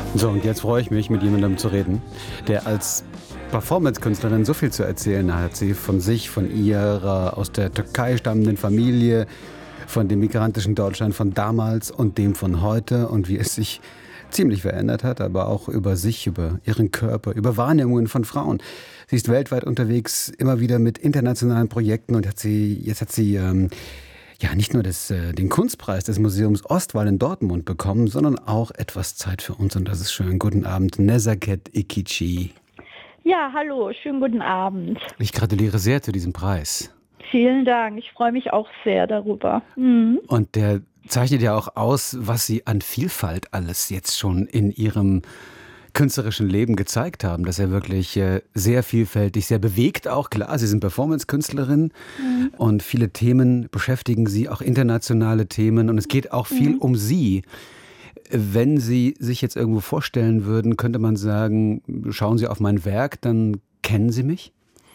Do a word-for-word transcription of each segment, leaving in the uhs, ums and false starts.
So, und jetzt freue ich mich, mit jemandem zu reden, der als Performance-Künstlerin so viel zu erzählen hat. Sie von sich, von ihrer aus der Türkei stammenden Familie, von dem migrantischen Deutschland von damals und dem von heute und wie es sich ziemlich verändert hat, aber auch über sich, über ihren Körper, über Wahrnehmungen von Frauen. Sie ist weltweit unterwegs, immer wieder mit internationalen Projekten und hat sie, jetzt hat sie ähm, ja nicht nur das, äh, den Kunstpreis des Museums Ostwall in Dortmund bekommen, sondern auch etwas Zeit für uns und das ist schön. Guten Abend, Nezaket Ikici. Ja, hallo, schönen guten Abend. Ich gratuliere sehr zu diesem Preis. Vielen Dank, ich freue mich auch sehr darüber. Mhm. Und der zeichnet ja auch aus, was Sie an Vielfalt alles jetzt schon in Ihrem künstlerischen Leben gezeigt haben, dass er wirklich äh, sehr vielfältig, sehr bewegt auch. Klar, Sie sind Performance-Künstlerin mhm. und viele Themen beschäftigen Sie, auch internationale Themen und es geht auch viel mhm. um Sie. Wenn Sie sich jetzt irgendwo vorstellen würden, könnte man sagen, schauen Sie auf mein Werk, dann kennen Sie mich?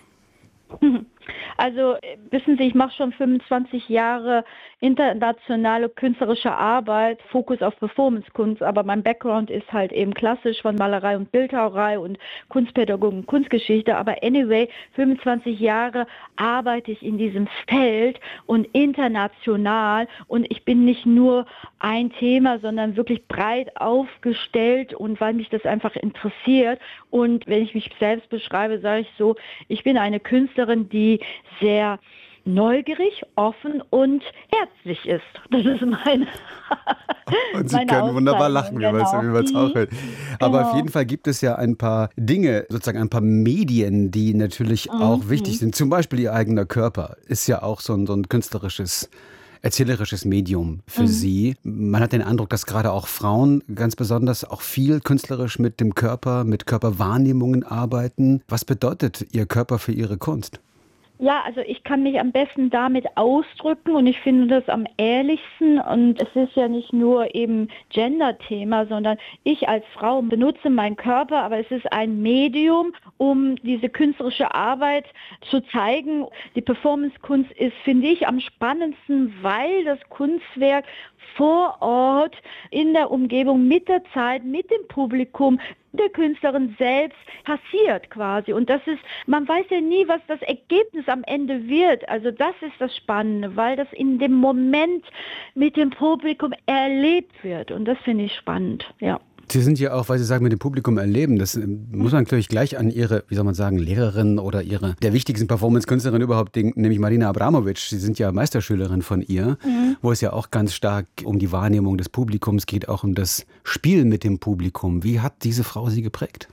Also wissen Sie, ich mache schon fünfundzwanzig Jahre internationale künstlerische Arbeit, Fokus auf Performancekunst, aber mein Background ist halt eben klassisch von Malerei und Bildhauerei und Kunstpädagogik und Kunstgeschichte, aber anyway, fünfundzwanzig Jahre arbeite ich in diesem Feld und international und ich bin nicht nur ein Thema, sondern wirklich breit aufgestellt und weil mich das einfach interessiert und wenn ich mich selbst beschreibe, sage ich so, ich bin eine Künstlerin, die sehr neugierig, offen und herzlich ist. Das ist meine Und Sie können wunderbar lachen, wie genau. man es auch hört. Aber genau. Auf jeden Fall gibt es ja ein paar Dinge, sozusagen ein paar Medien, die natürlich mhm. auch wichtig sind. Zum Beispiel Ihr eigener Körper ist ja auch so ein, so ein künstlerisches, erzählerisches Medium für mhm. Sie. Man hat den Eindruck, dass gerade auch Frauen ganz besonders auch viel künstlerisch mit dem Körper, mit Körperwahrnehmungen arbeiten. Was bedeutet Ihr Körper für Ihre Kunst? Ja, also ich kann mich am besten damit ausdrücken und ich finde das am ehrlichsten und es ist ja nicht nur eben Gender-Thema, sondern ich als Frau benutze meinen Körper, aber es ist ein Medium, um diese künstlerische Arbeit zu zeigen. Die Performance-Kunst ist, finde ich, am spannendsten, weil das Kunstwerk vor Ort in der Umgebung mit der Zeit, mit dem Publikum, der Künstlerin selbst passiert quasi. Und das ist, man weiß ja nie, was das Ergebnis am Ende wird. Also das ist das Spannende, weil das in dem Moment mit dem Publikum erlebt wird. Und das finde ich spannend, ja. Sie sind ja auch, weil Sie sagen, mit dem Publikum erleben, das muss man natürlich gleich an Ihre, wie soll man sagen, Lehrerin oder Ihre, der wichtigsten Performance-Künstlerin überhaupt denken, nämlich Marina Abramovic. Sie sind ja Meisterschülerin von ihr, mhm. wo es ja auch ganz stark um die Wahrnehmung des Publikums geht, auch um das Spiel mit dem Publikum. Wie hat diese Frau Sie geprägt?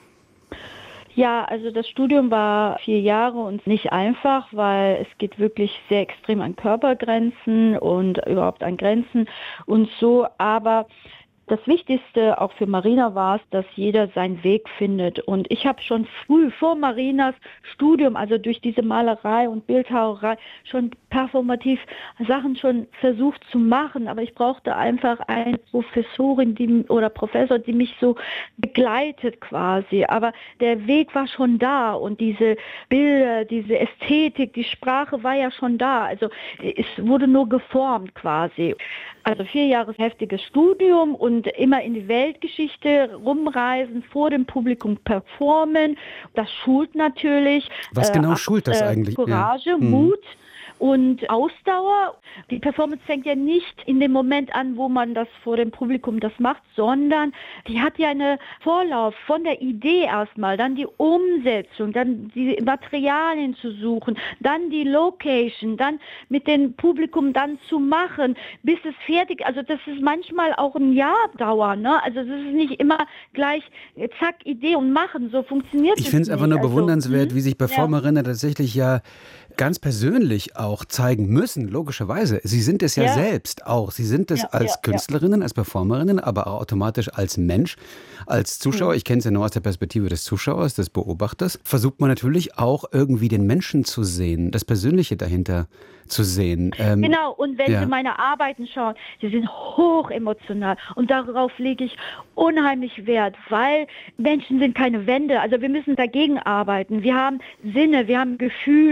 Ja, also das Studium war vier Jahre und nicht einfach, weil es geht wirklich sehr extrem an Körpergrenzen und überhaupt an Grenzen und so, aber das Wichtigste auch für Marina war es, dass jeder seinen Weg findet. Und ich habe schon früh vor Marinas Studium, also durch diese Malerei und Bildhauerei, schon performativ Sachen schon versucht zu machen. Aber ich brauchte einfach eine Professorin die, oder Professor, die mich so begleitet quasi. Aber der Weg war schon da und diese Bilder, diese Ästhetik, die Sprache war ja schon da. Also es wurde nur geformt quasi. Also vier Jahre heftiges Studium und immer in die Weltgeschichte rumreisen, vor dem Publikum performen. Das schult natürlich. Was genau äh, schult das äh, eigentlich? Courage, ja. Mut. Hm. Und Ausdauer. Die Performance fängt ja nicht in dem Moment an, wo man das vor dem Publikum das macht, sondern die hat ja einen Vorlauf von der Idee erstmal, dann die Umsetzung, dann die Materialien zu suchen, dann die Location, dann mit dem Publikum dann zu machen, bis es fertig, also das ist manchmal auch ein Jahr dauern, ne? Also das ist nicht immer gleich zack, Idee und machen, so funktioniert es nicht. Ich finde es einfach nur also, bewundernswert, wie sich Performerinnen ja. tatsächlich ja ganz persönlich auch zeigen müssen, logischerweise. Sie sind es ja, ja. selbst auch. Sie sind es ja, als ja, Künstlerinnen, ja. als Performerinnen, aber auch automatisch als Mensch, als Zuschauer. Mhm. Ich kenne es ja nur aus der Perspektive des Zuschauers, des Beobachters. Versucht man natürlich auch irgendwie den Menschen zu sehen, das Persönliche dahinter zu sehen. Ähm, genau, und wenn ja. Sie meine Arbeiten schauen, sie sind hoch emotional und darauf lege ich unheimlich Wert, weil Menschen sind keine Wände, also wir müssen dagegen arbeiten. Wir haben Sinne, wir haben Gefühle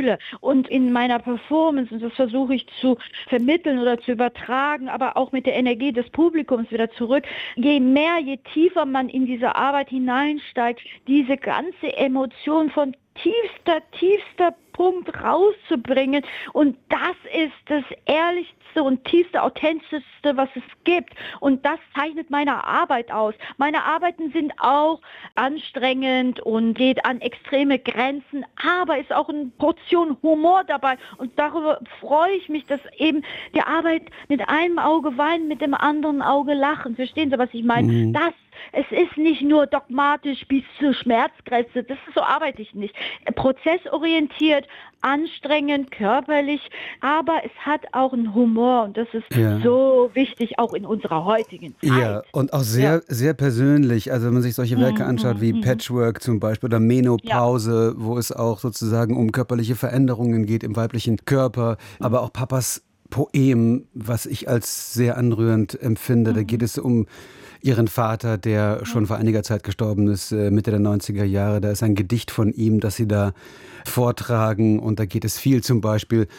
und in meiner Performance, und das versuche ich zu vermitteln oder zu übertragen, aber auch mit der Energie des Publikums wieder zurück. Je mehr, je tiefer man in diese Arbeit hineinsteigt, diese ganze Emotion von tiefster, tiefster Punkt rauszubringen. Und das ist das Ehrlichste und tiefste, authentischste, was es gibt. Und das zeichnet meine Arbeit aus. Meine Arbeiten sind auch anstrengend und geht an extreme Grenzen, aber ist auch eine Portion Humor dabei. Und darüber freue ich mich, dass eben die Arbeit mit einem Auge weinen, mit dem anderen Auge lachen. Verstehen Sie, was ich meine? Mhm. Das Es ist nicht nur dogmatisch bis zur Schmerzgrenze, das ist, so arbeite ich nicht. Prozessorientiert, anstrengend, körperlich, aber es hat auch einen Humor und das ist ja so wichtig, auch in unserer heutigen Zeit. Ja, und auch sehr, ja. sehr persönlich. Also wenn man sich solche Werke mhm, anschaut wie mhm. Patchwork zum Beispiel oder Menopause, ja. wo es auch sozusagen um körperliche Veränderungen geht im weiblichen Körper, mhm. aber auch Papas Poem, was ich als sehr anrührend empfinde. Mhm. Da geht es um ihren Vater, der schon vor einiger Zeit gestorben ist, Mitte der neunziger Jahre. Da ist ein Gedicht von ihm, das sie da vortragen. Und da geht es viel zum Beispiel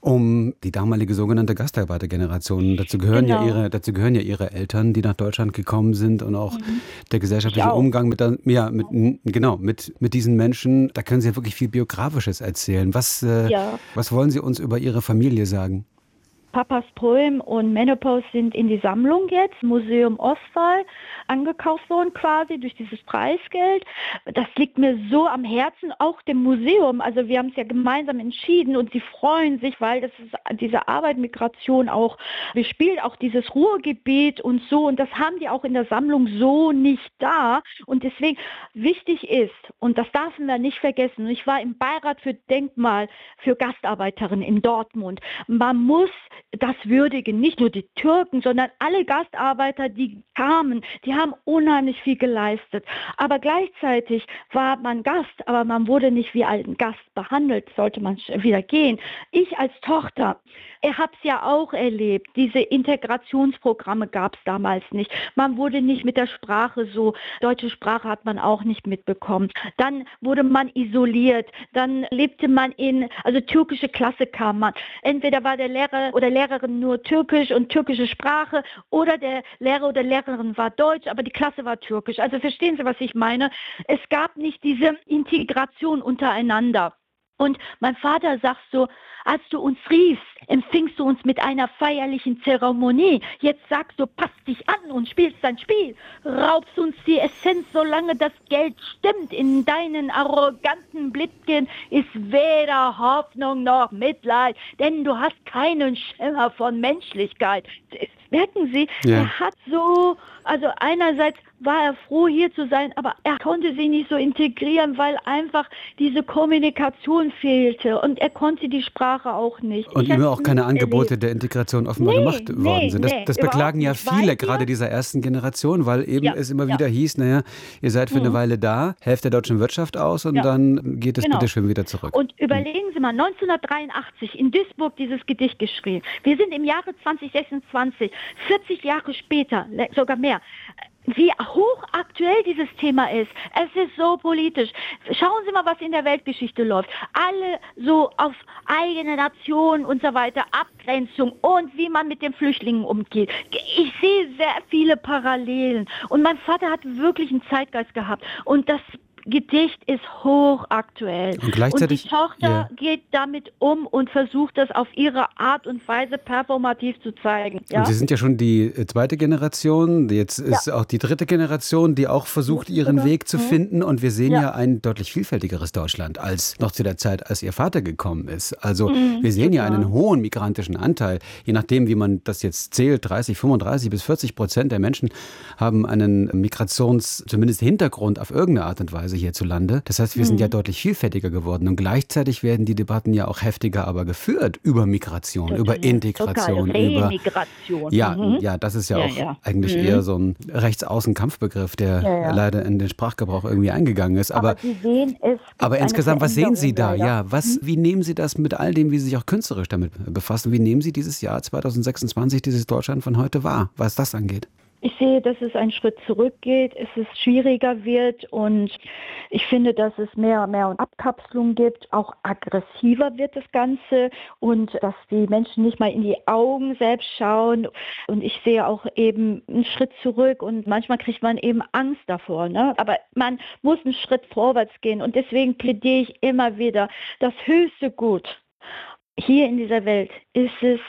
um die damalige sogenannte Gastarbeitergeneration. Dazu gehören, genau. ja ihre, dazu gehören ja ihre Eltern, die nach Deutschland gekommen sind. Und auch mhm. der gesellschaftliche Umgang mit, der, ja, mit, genau, mit, mit diesen Menschen. Da können Sie ja wirklich viel Biografisches erzählen. Was, äh, ja. was wollen Sie uns über Ihre Familie sagen? Papas Poem und Menopause sind in die Sammlung jetzt, Museum Ostphal, angekauft worden quasi durch dieses Preisgeld. Das liegt mir so am Herzen, auch dem Museum. Also wir haben es ja gemeinsam entschieden und sie freuen sich, weil das ist diese Arbeit Migration auch bespielt, auch dieses Ruhrgebiet und so. Und das haben die auch in der Sammlung so nicht da. Und deswegen wichtig ist, und das dürfen wir nicht vergessen, ich war im Beirat für Denkmal für Gastarbeiterinnen in Dortmund. Man muss das würdigen, nicht nur die Türken, sondern alle Gastarbeiter, die kamen, die haben unheimlich viel geleistet. Aber gleichzeitig war man Gast, aber man wurde nicht wie ein Gast behandelt, sollte man wieder gehen. Ich als Tochter, ich habe es ja auch erlebt, diese Integrationsprogramme gab es damals nicht. Man wurde nicht mit der Sprache so, deutsche Sprache hat man auch nicht mitbekommen. Dann wurde man isoliert, dann lebte man in, also türkische Klasse kam man. Entweder war der Lehrer oder Lehrerin nur türkisch und türkische Sprache oder der Lehrer oder Lehrerin war deutsch, aber die Klasse war türkisch. Also verstehen Sie, was ich meine? Es gab nicht diese Integration untereinander. Und mein Vater sagt so, als du uns riefst, empfingst du uns mit einer feierlichen Zeremonie. Jetzt sagst du, passt dich an und spielst dein Spiel. Raubst uns die Essenz, solange das Geld stimmt. In deinen arroganten Blicken ist weder Hoffnung noch Mitleid, denn du hast keinen Schimmer von Menschlichkeit. Merken Sie, ja. er hat so, also einerseits war er froh, hier zu sein, aber er konnte sie nicht so integrieren, weil einfach diese Kommunikation fehlte und er konnte die Sprache auch nicht. Und ihm auch keine Angebote erlebt. Der Integration offenbar nee, gemacht worden nee, sind. Das, nee, das beklagen ja viele, gerade dieser ersten Generation, weil eben ja, es immer ja. wieder hieß, naja, ihr seid für mhm. eine Weile da, helft der deutschen Wirtschaft aus und ja. dann geht es genau. bitte schön wieder zurück. Und überlegen Sie mal, neunzehnhundertdreiundachtzig in Duisburg dieses Gedicht geschrieben. Wir sind im Jahre zwanzig sechsundzwanzig, vierzig Jahre später, sogar mehr. Wie hochaktuell dieses Thema ist. Es ist so politisch. Schauen Sie mal, was in der Weltgeschichte läuft. Alle so auf eigene Nation und so weiter, Abgrenzung und wie man mit den Flüchtlingen umgeht. Ich sehe sehr viele Parallelen. Und mein Vater hat wirklich einen Zeitgeist gehabt. Und das Gedicht ist hochaktuell. Und gleichzeitig, und die Tochter yeah. geht damit um und versucht das auf ihre Art und Weise performativ zu zeigen. Ja? Und Sie sind ja schon die zweite Generation, jetzt ist ja. auch die dritte Generation, die auch versucht, ihren Weg zu mhm. finden. Und wir sehen ja. ja ein deutlich vielfältigeres Deutschland als noch zu der Zeit, als Ihr Vater gekommen ist. Also mhm, wir sehen ja einen hohen migrantischen Anteil. Je nachdem, wie man das jetzt zählt, dreißig, fünfunddreißig bis vierzig Prozent der Menschen haben einen Migrations-, zumindest Hintergrund auf irgendeine Art und Weise hierzulande. Das heißt, wir sind mhm. ja deutlich vielfältiger geworden und gleichzeitig werden die Debatten ja auch heftiger aber geführt über Migration, total, über Integration, total. Remigration. über ja, mhm. ja, das ist ja, ja auch ja. eigentlich mhm. eher so ein Rechtsaußen-Kampfbegriff, der ja, ja. leider in den Sprachgebrauch irgendwie eingegangen ist. Aber, aber, Sie sehen, es aber insgesamt, was sehen Sie da? Ja, was, mhm. wie nehmen Sie das mit all dem, wie Sie sich auch künstlerisch damit befassen? Wie nehmen Sie dieses Jahr zwanzig sechsundzwanzig, dieses Deutschland von heute wahr, was das angeht? Ich sehe, dass es einen Schritt zurückgeht, es ist schwieriger wird und ich finde, dass es mehr und mehr Abkapselung gibt, auch aggressiver wird das Ganze und dass die Menschen nicht mal in die Augen selbst schauen und ich sehe auch eben einen Schritt zurück und manchmal kriegt man eben Angst davor, ne? Aber man muss einen Schritt vorwärts gehen und deswegen plädiere ich immer wieder, das höchste Gut hier in dieser Welt ist es,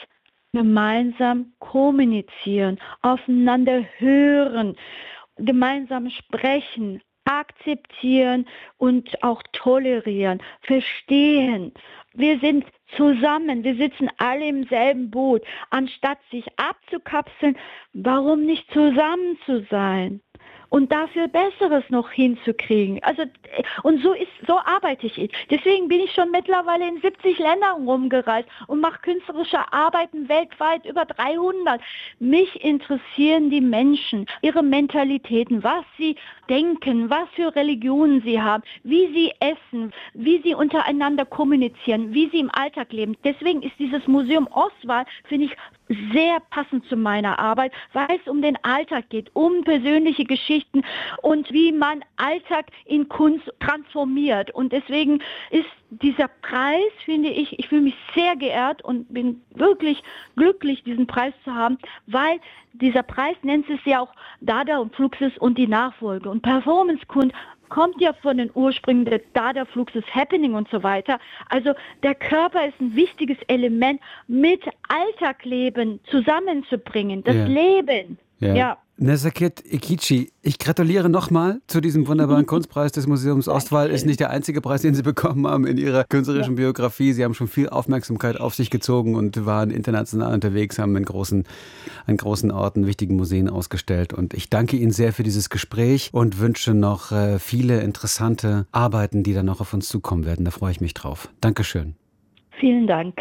gemeinsam kommunizieren, aufeinander hören, gemeinsam sprechen, akzeptieren und auch tolerieren, verstehen. Wir sind zusammen, wir sitzen alle im selben Boot. Anstatt sich abzukapseln, warum nicht zusammen zu sein? Und dafür Besseres noch hinzukriegen. Also, und so ist, so arbeite ich. Deswegen bin ich schon mittlerweile in siebzig Ländern rumgereist und mache künstlerische Arbeiten weltweit, über dreihundert. Mich interessieren die Menschen, ihre Mentalitäten, was sie denken, was für Religionen sie haben, wie sie essen, wie sie untereinander kommunizieren, wie sie im Alltag leben. Deswegen ist dieses Museum Ostwall, finde ich, sehr passend zu meiner Arbeit, weil es um den Alltag geht, um persönliche Geschichten und wie man Alltag in Kunst transformiert. Und deswegen ist dieser Preis, finde ich, ich fühle mich sehr geehrt und bin wirklich glücklich, diesen Preis zu haben, weil dieser Preis nennt es ja auch Dada und Fluxus und die Nachfolge. Und Performance-Kunst kommt ja von den Ursprüngen der Dada, Fluxus, Happening und so weiter. Also der Körper ist ein wichtiges Element, mit Alltagleben zusammenzubringen, das ja. Leben. Ja. ja. Nezakit Ekici, ich gratuliere nochmal zu diesem wunderbaren Kunstpreis des Museums Ostwall. Ist nicht der einzige Preis, den Sie bekommen haben in Ihrer künstlerischen ja. Biografie. Sie haben schon viel Aufmerksamkeit auf sich gezogen und waren international unterwegs, haben in großen, an großen Orten, wichtigen Museen ausgestellt. Und ich danke Ihnen sehr für dieses Gespräch und wünsche noch äh, viele interessante Arbeiten, die dann noch auf uns zukommen werden. Da freue ich mich drauf. Dankeschön. Vielen Dank.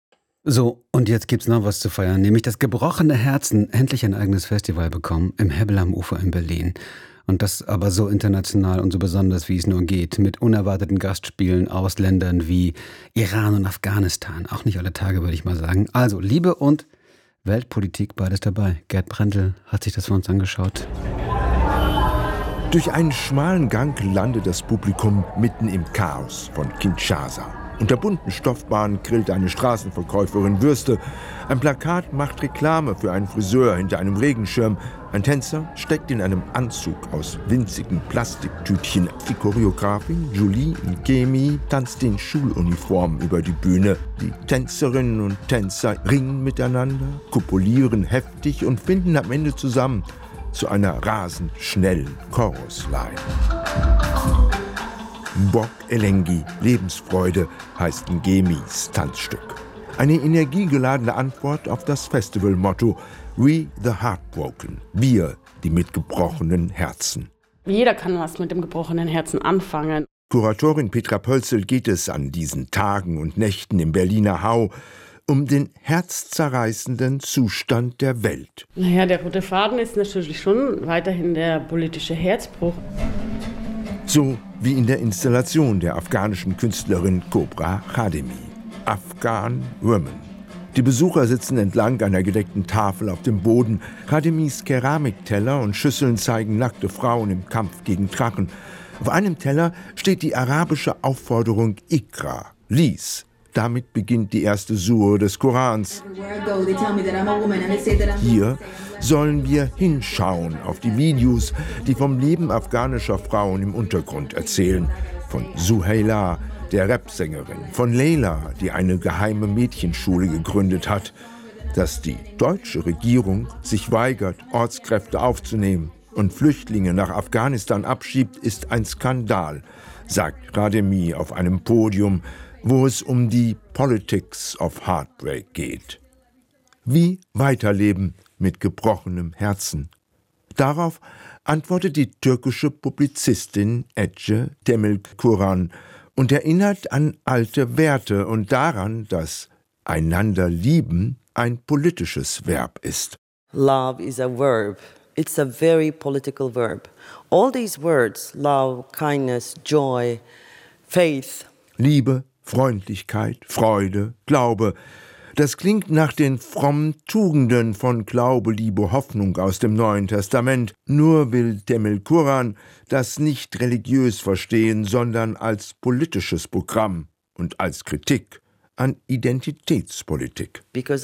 So, und jetzt gibt's noch was zu feiern, nämlich das Gebrochene Herzen endlich ein eigenes Festival bekommen im Hebbel am Ufer in Berlin. Und das aber so international und so besonders, wie es nur geht, mit unerwarteten Gastspielen aus Ländern wie Iran und Afghanistan. Auch nicht alle Tage, würde ich mal sagen. Also Liebe und Weltpolitik, beides dabei. Gerd Brendel hat sich das für uns angeschaut. Durch einen schmalen Gang landet das Publikum mitten im Chaos von Kinshasa. Unter bunten Stoffbahnen grillt eine Straßenverkäuferin Würste. Ein Plakat macht Reklame für einen Friseur hinter einem Regenschirm. Ein Tänzer steckt in einem Anzug aus winzigen Plastiktütchen. Die Choreografin Julie Ngemi tanzt in Schuluniform über die Bühne. Die Tänzerinnen und Tänzer ringen miteinander, kopulieren heftig und finden am Ende zusammen zu einer rasend schnellen Chorusline. Mbok Elengi, Lebensfreude, heißt Ngemis Tanzstück. Eine energiegeladene Antwort auf das Festivalmotto We the Heartbroken, wir, die mit gebrochenen Herzen. Jeder kann was mit dem gebrochenen Herzen anfangen. Kuratorin Petra Pölzel geht es an diesen Tagen und Nächten im Berliner Hau um den herzzerreißenden Zustand der Welt. Naja, der rote Faden ist natürlich schon weiterhin der politische Herzbruch. So wie in der Installation der afghanischen Künstlerin Kobra Khademi. Afghan Women. Die Besucher sitzen entlang einer gedeckten Tafel auf dem Boden. Khademis Keramikteller und Schüsseln zeigen nackte Frauen im Kampf gegen Drachen. Auf einem Teller steht die arabische Aufforderung Ikra, lies. Damit beginnt die erste Sure des Korans. Hier sollen wir hinschauen auf die Videos, die vom Leben afghanischer Frauen im Untergrund erzählen. Von Suheila, der Rapsängerin, von Leila, die eine geheime Mädchenschule gegründet hat. Dass die deutsche Regierung sich weigert, Ortskräfte aufzunehmen und Flüchtlinge nach Afghanistan abschiebt, ist ein Skandal, sagt Khademi auf einem Podium, wo es um die Politics of Heartbreak geht. Wie weiterleben mit gebrochenem Herzen? Darauf antwortet die türkische Publizistin Ece Demirkuran und erinnert an alte Werte und daran, dass einander lieben ein politisches Verb ist. Love is a verb. It's a very political verb. All these words, love, kindness, joy, faith. Liebe, Freundlichkeit, Freude, Glaube. Das klingt nach den frommen Tugenden von Glaube, Liebe, Hoffnung aus dem Neuen Testament. Nur will Temel Kuran das nicht religiös verstehen, sondern als politisches Programm und als Kritik an Identitätspolitik.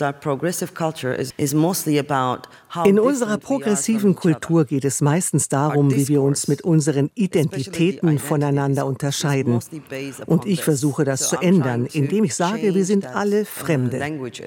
In unserer progressiven Kultur geht es meistens darum, wie wir uns mit unseren Identitäten voneinander unterscheiden. Und ich versuche das zu ändern, indem ich sage, wir sind alle Fremde.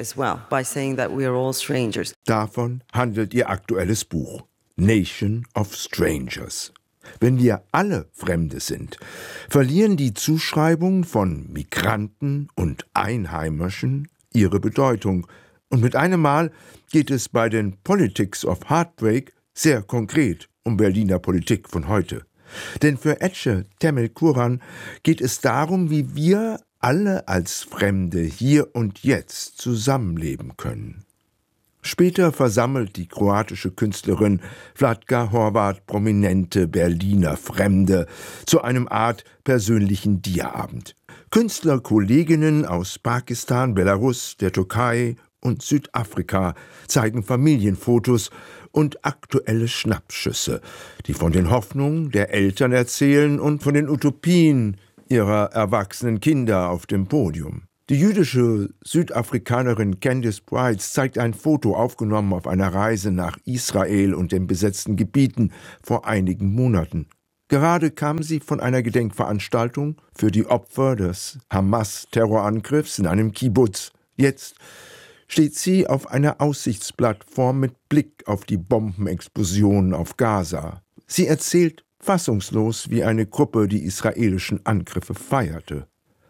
Davon handelt ihr aktuelles Buch, Nation of Strangers. Wenn wir alle Fremde sind, verlieren die Zuschreibungen von Migranten und Einheimischen ihre Bedeutung. Und mit einem Mal geht es bei den Politics of Heartbreak sehr konkret um Berliner Politik von heute. Denn für Ece Temel Kuran geht es darum, wie wir alle als Fremde hier und jetzt zusammenleben können. Später versammelt die kroatische Künstlerin Vlatka Horvat prominente Berliner Fremde zu einem Art persönlichen Diaabend. Künstlerkolleginnen aus Pakistan, Belarus, der Türkei und Südafrika zeigen Familienfotos und aktuelle Schnappschüsse, die von den Hoffnungen der Eltern erzählen und von den Utopien ihrer erwachsenen Kinder auf dem Podium. Die jüdische Südafrikanerin Candice Price zeigt ein Foto aufgenommen auf einer Reise nach Israel und den besetzten Gebieten vor einigen Monaten. Gerade kam sie von einer Gedenkveranstaltung für die Opfer des Hamas-Terrorangriffs in einem Kibbutz. Jetzt steht sie auf einer Aussichtsplattform mit Blick auf die Bombenexplosionen auf Gaza. Sie erzählt fassungslos, wie eine Gruppe die israelischen Angriffe feierte.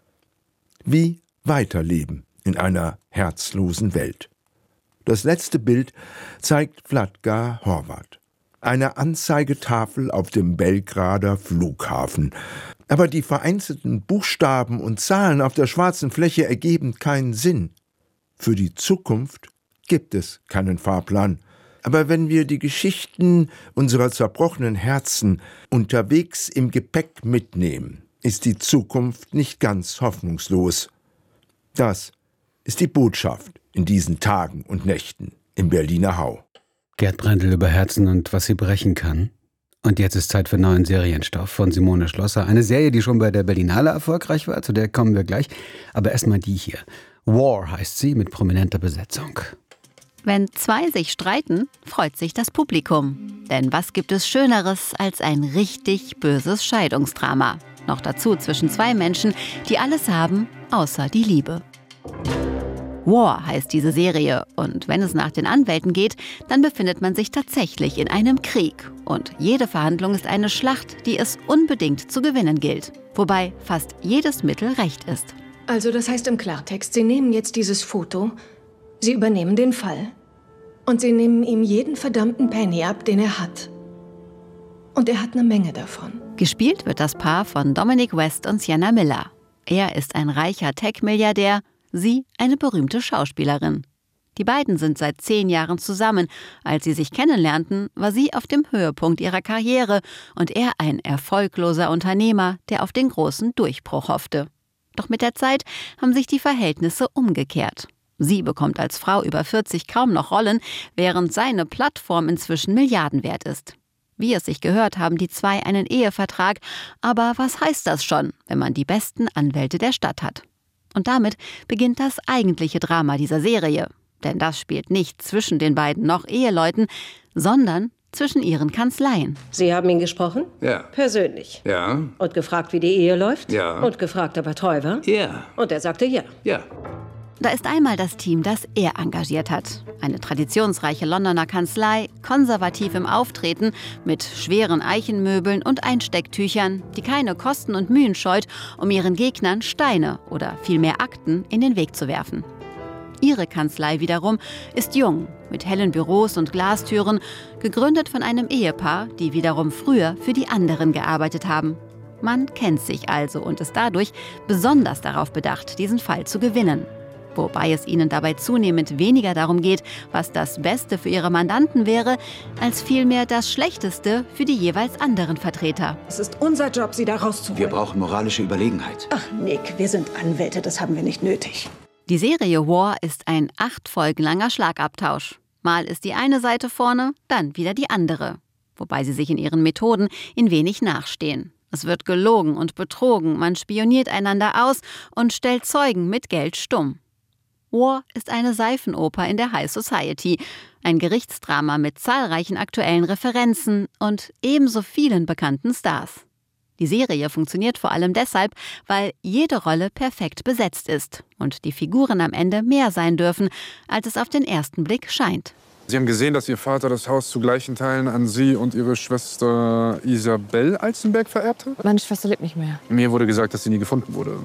Wie weiterleben in einer herzlosen Welt. Das letzte Bild zeigt Vlatka Horvat. Eine Anzeigetafel auf dem Belgrader Flughafen. Aber die vereinzelten Buchstaben und Zahlen auf der schwarzen Fläche ergeben keinen Sinn. Für die Zukunft gibt es keinen Fahrplan. Aber wenn wir die Geschichten unserer zerbrochenen Herzen unterwegs im Gepäck mitnehmen, ist die Zukunft nicht ganz hoffnungslos. Das ist die Botschaft in diesen Tagen und Nächten im Berliner Hau. Gerd Brendel über Herzen und was sie brechen kann. Und jetzt ist Zeit für neuen Serienstoff von Simone Schlosser. Eine Serie, die schon bei der Berlinale erfolgreich war, zu der kommen wir gleich. Aber erstmal die hier. War heißt sie, mit prominenter Besetzung. Wenn zwei sich streiten, freut sich das Publikum. Denn was gibt es Schöneres als ein richtig böses Scheidungsdrama? Noch dazu zwischen zwei Menschen, die alles haben, außer die Liebe. War heißt diese Serie. Und wenn es nach den Anwälten geht, dann befindet man sich tatsächlich in einem Krieg. Und jede Verhandlung ist eine Schlacht, die es unbedingt zu gewinnen gilt. Wobei fast jedes Mittel recht ist. Also das heißt im Klartext, Sie nehmen jetzt dieses Foto, Sie übernehmen den Fall. Und Sie nehmen ihm jeden verdammten Penny ab, den er hat. Und er hat eine Menge davon. Gespielt wird das Paar von Dominic West und Sienna Miller. Er ist ein reicher Tech-Milliardär, sie eine berühmte Schauspielerin. Die beiden sind seit zehn Jahren zusammen. Als sie sich kennenlernten, war sie auf dem Höhepunkt ihrer Karriere und er ein erfolgloser Unternehmer, der auf den großen Durchbruch hoffte. Doch mit der Zeit haben sich die Verhältnisse umgekehrt. Sie bekommt als Frau über vierzig kaum noch Rollen, während seine Plattform inzwischen Milliarden wert ist. Wie es sich gehört, haben die zwei einen Ehevertrag. Aber was heißt das schon, wenn man die besten Anwälte der Stadt hat? Und damit beginnt das eigentliche Drama dieser Serie. Denn das spielt nicht zwischen den beiden noch Eheleuten, sondern zwischen ihren Kanzleien. Sie haben ihn gesprochen? Ja. Persönlich? Ja. Und gefragt, wie die Ehe läuft? Ja. Und gefragt, ob er treu war? Ja. Und er sagte ja. Ja. Da ist einmal das Team, das er engagiert hat. Eine traditionsreiche Londoner Kanzlei, konservativ im Auftreten, mit schweren Eichenmöbeln und Einstecktüchern, die keine Kosten und Mühen scheut, um ihren Gegnern Steine oder vielmehr Akten in den Weg zu werfen. Ihre Kanzlei wiederum ist jung, mit hellen Büros und Glastüren, gegründet von einem Ehepaar, die wiederum früher für die anderen gearbeitet haben. Man kennt sich also und ist dadurch besonders darauf bedacht, diesen Fall zu gewinnen. Wobei es ihnen dabei zunehmend weniger darum geht, was das Beste für ihre Mandanten wäre, als vielmehr das Schlechteste für die jeweils anderen Vertreter. Es ist unser Job, Sie da rauszuholen. Wir brauchen moralische Überlegenheit. Ach, Nick, wir sind Anwälte, das haben wir nicht nötig. Die Serie War ist ein acht Folgen langer Schlagabtausch. Mal ist die eine Seite vorne, dann wieder die andere. Wobei sie sich in ihren Methoden in wenig nachstehen. Es wird gelogen und betrogen, man spioniert einander aus und stellt Zeugen mit Geld stumm. War ist eine Seifenoper in der High Society, ein Gerichtsdrama mit zahlreichen aktuellen Referenzen und ebenso vielen bekannten Stars. Die Serie funktioniert vor allem deshalb, weil jede Rolle perfekt besetzt ist und die Figuren am Ende mehr sein dürfen, als es auf den ersten Blick scheint. Sie haben gesehen, dass Ihr Vater das Haus zu gleichen Teilen an Sie und Ihre Schwester Isabel Alzenberg vererbt hat? Meine Schwester lebt nicht mehr. Mir wurde gesagt, dass sie nie gefunden wurde.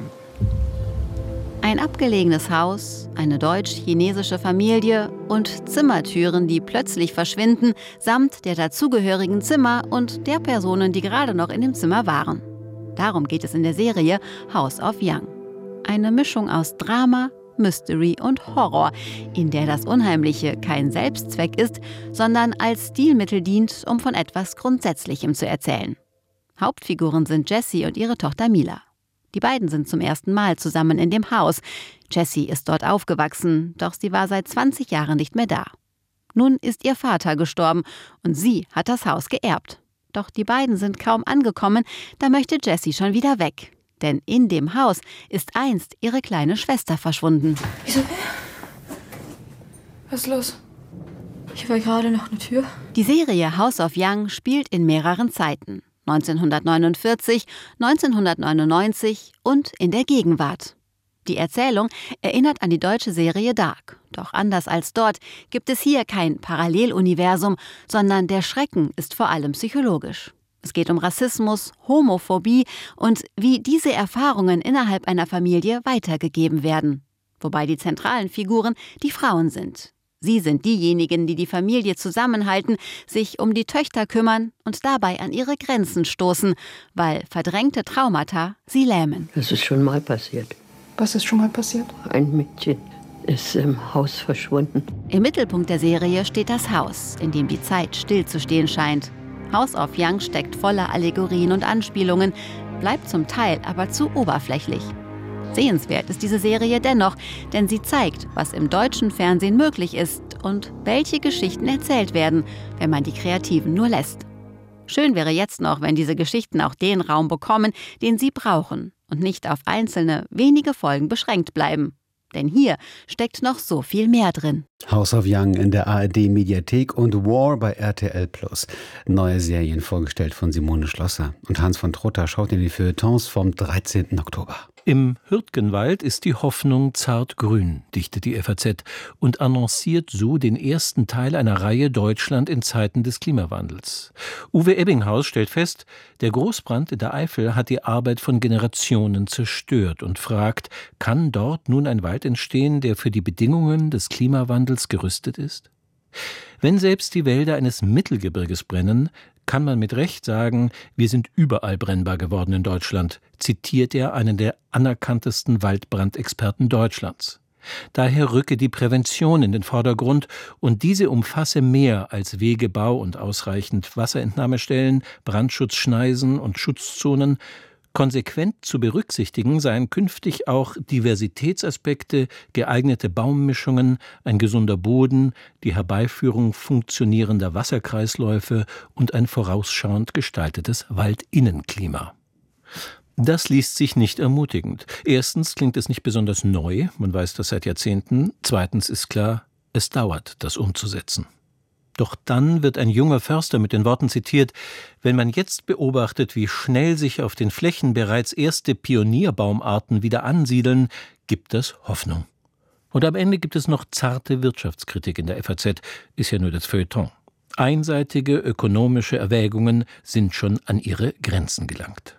Ein abgelegenes Haus, eine deutsch-chinesische Familie und Zimmertüren, die plötzlich verschwinden, samt der dazugehörigen Zimmer und der Personen, die gerade noch in dem Zimmer waren. Darum geht es in der Serie House of Young. Eine Mischung aus Drama, Mystery und Horror, in der das Unheimliche kein Selbstzweck ist, sondern als Stilmittel dient, um von etwas Grundsätzlichem zu erzählen. Hauptfiguren sind Jessie und ihre Tochter Mila. Die beiden sind zum ersten Mal zusammen in dem Haus. Jessie ist dort aufgewachsen, doch sie war seit zwanzig Jahren nicht mehr da. Nun ist ihr Vater gestorben und sie hat das Haus geerbt. Doch die beiden sind kaum angekommen, da möchte Jessie schon wieder weg. Denn in dem Haus ist einst ihre kleine Schwester verschwunden. Isabel? Was ist los? Ich war gerade noch eine Tür. Die Serie House of Young spielt in mehreren Zeiten. neunzehnhundertneunundvierzig, neunzehnhundertneunundneunzig und in der Gegenwart. Die Erzählung erinnert an die deutsche Serie Dark. Doch anders als dort gibt es hier kein Paralleluniversum, sondern der Schrecken ist vor allem psychologisch. Es geht um Rassismus, Homophobie und wie diese Erfahrungen innerhalb einer Familie weitergegeben werden. Wobei die zentralen Figuren die Frauen sind. Sie sind diejenigen, die die Familie zusammenhalten, sich um die Töchter kümmern und dabei an ihre Grenzen stoßen, weil verdrängte Traumata sie lähmen. Das ist schon mal passiert. Was ist schon mal passiert? Ein Mädchen ist im Haus verschwunden. Im Mittelpunkt der Serie steht das Haus, in dem die Zeit stillzustehen scheint. House of Young steckt voller Allegorien und Anspielungen, bleibt zum Teil aber zu oberflächlich. Sehenswert ist diese Serie dennoch, denn sie zeigt, was im deutschen Fernsehen möglich ist und welche Geschichten erzählt werden, wenn man die Kreativen nur lässt. Schön wäre jetzt noch, wenn diese Geschichten auch den Raum bekommen, den sie brauchen und nicht auf einzelne, wenige Folgen beschränkt bleiben. Denn hier steckt noch so viel mehr drin. House of Young in der A R D-Mediathek und War bei R T L Plus. Neue Serien vorgestellt von Simone Schlosser. Und Hans von Trotha schaut in die Feuilletons vom dreizehnten Oktober. Im Hürtgenwald ist die Hoffnung zartgrün, dichtet die F A Z und annonciert so den ersten Teil einer Reihe Deutschland in Zeiten des Klimawandels. Uwe Ebbinghaus stellt fest, der Großbrand in der Eifel hat die Arbeit von Generationen zerstört und fragt, kann dort nun ein Wald entstehen, der für die Bedingungen des Klimawandels gerüstet ist? Wenn selbst die Wälder eines Mittelgebirges brennen, kann man mit Recht sagen, wir sind überall brennbar geworden in Deutschland, zitiert er einen der anerkanntesten Waldbrandexperten Deutschlands. Daher rücke die Prävention in den Vordergrund und diese umfasse mehr als Wegebau und ausreichend Wasserentnahmestellen, Brandschutzschneisen und Schutzzonen. Konsequent zu berücksichtigen seien künftig auch Diversitätsaspekte, geeignete Baummischungen, ein gesunder Boden, die Herbeiführung funktionierender Wasserkreisläufe und ein vorausschauend gestaltetes Waldinnenklima. Das liest sich nicht ermutigend. Erstens klingt es nicht besonders neu, man weiß das seit Jahrzehnten. Zweitens ist klar, es dauert, das umzusetzen. Doch dann wird ein junger Förster mit den Worten zitiert, wenn man jetzt beobachtet, wie schnell sich auf den Flächen bereits erste Pionierbaumarten wieder ansiedeln, gibt das Hoffnung. Und am Ende gibt es noch zarte Wirtschaftskritik in der F A Z, ist ja nur das Feuilleton. Einseitige ökonomische Erwägungen sind schon an ihre Grenzen gelangt.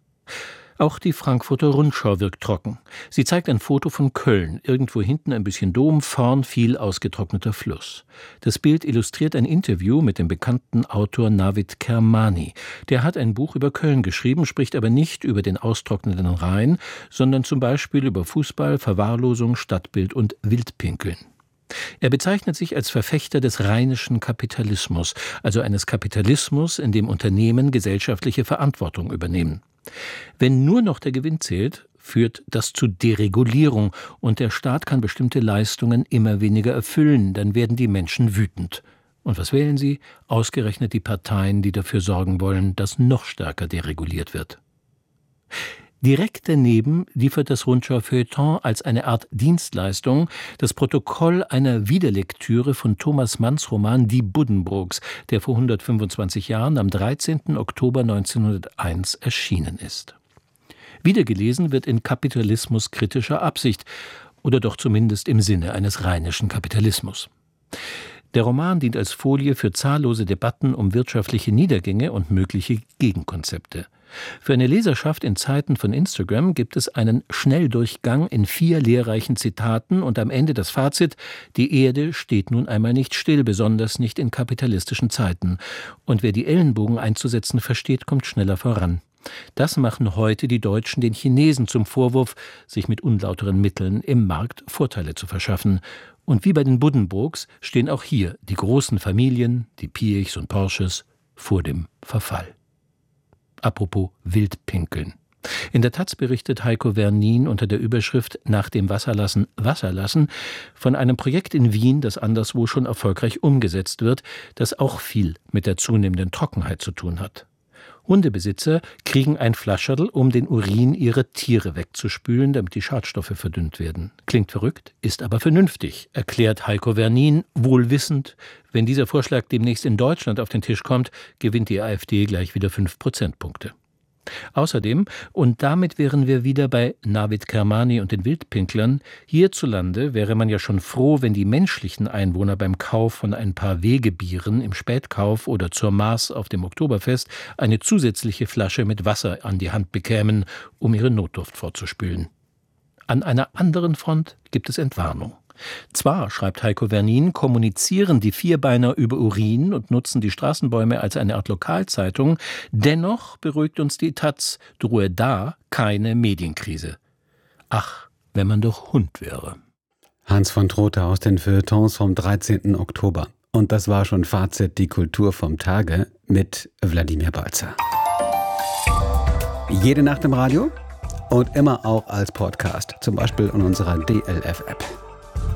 Auch die Frankfurter Rundschau wirkt trocken. Sie zeigt ein Foto von Köln, irgendwo hinten ein bisschen Dom, vorn viel ausgetrockneter Fluss. Das Bild illustriert ein Interview mit dem bekannten Autor Navid Kermani. Der hat ein Buch über Köln geschrieben, spricht aber nicht über den austrocknenden Rhein, sondern zum Beispiel über Fußball, Verwahrlosung, Stadtbild und Wildpinkeln. Er bezeichnet sich als Verfechter des rheinischen Kapitalismus, also eines Kapitalismus, in dem Unternehmen gesellschaftliche Verantwortung übernehmen. Wenn nur noch der Gewinn zählt, führt das zu Deregulierung und der Staat kann bestimmte Leistungen immer weniger erfüllen, dann werden die Menschen wütend. Und was wählen sie? Ausgerechnet die Parteien, die dafür sorgen wollen, dass noch stärker dereguliert wird. Direkt daneben liefert das Rundschau-Feuilleton als eine Art Dienstleistung das Protokoll einer Wiederlektüre von Thomas Manns Roman Die Buddenbrooks, der vor hundertfünfundzwanzig Jahren am dreizehnten Oktober neunzehnhunderteins erschienen ist. Wiedergelesen wird in kapitalismuskritischer Absicht oder doch zumindest im Sinne eines rheinischen Kapitalismus. Der Roman dient als Folie für zahllose Debatten um wirtschaftliche Niedergänge und mögliche Gegenkonzepte. Für eine Leserschaft in Zeiten von Instagram gibt es einen Schnelldurchgang in vier lehrreichen Zitaten und am Ende das Fazit: Die Erde steht nun einmal nicht still, besonders nicht in kapitalistischen Zeiten. Und wer die Ellenbogen einzusetzen versteht, kommt schneller voran. Das machen heute die Deutschen den Chinesen zum Vorwurf, sich mit unlauteren Mitteln im Markt Vorteile zu verschaffen. Und wie bei den Buddenbrooks stehen auch hier die großen Familien, die Piechs und Porsches, vor dem Verfall. Apropos Wildpinkeln. In der Taz berichtet Heiko Wernin unter der Überschrift »Nach dem Wasserlassen Wasser lassen« von einem Projekt in Wien, das anderswo schon erfolgreich umgesetzt wird, das auch viel mit der zunehmenden Trockenheit zu tun hat. Hundebesitzer kriegen ein Flascherl, um den Urin ihrer Tiere wegzuspülen, damit die Schadstoffe verdünnt werden. Klingt verrückt, ist aber vernünftig, erklärt Heiko Wernin, wohl wissend, wenn dieser Vorschlag demnächst in Deutschland auf den Tisch kommt, gewinnt die AfD gleich wieder fünf Prozentpunkte. Außerdem, und damit wären wir wieder bei Navid Kermani und den Wildpinklern, hierzulande wäre man ja schon froh, wenn die menschlichen Einwohner beim Kauf von ein paar Wegebieren im Spätkauf oder zur Maß auf dem Oktoberfest eine zusätzliche Flasche mit Wasser an die Hand bekämen, um ihre Notdurft vorzuspülen. An einer anderen Front gibt es Entwarnung. Zwar, schreibt Heiko Wernin, kommunizieren die Vierbeiner über Urin und nutzen die Straßenbäume als eine Art Lokalzeitung, dennoch beruhigt uns die Taz, drohe da keine Medienkrise. Ach, wenn man doch Hund wäre. Hans von Trotha aus den Feuilletons vom dreizehnten Oktober. Und das war schon Fazit, die Kultur vom Tage mit Wladimir Balzer. Jede Nacht im Radio und immer auch als Podcast, zum Beispiel in unserer D L F-App.